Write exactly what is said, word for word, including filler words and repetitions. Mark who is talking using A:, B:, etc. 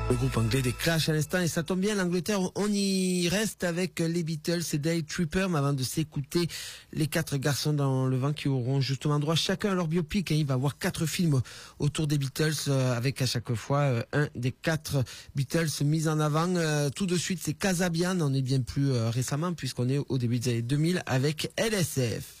A: Le groupe anglais des Clash à l'instant, et ça tombe bien, l'Angleterre, on y reste avec les Beatles et Day Tripper, mais avant de s'écouter les quatre garçons dans le vent qui auront justement droit chacun à leur biopic. Hein. Il va y avoir quatre films autour des Beatles, euh, avec à chaque fois euh, un des quatre Beatles mis en avant. Euh, tout de suite, c'est Casabian, on est bien plus euh, récemment, puisqu'on est au début des années deux mille avec L S F.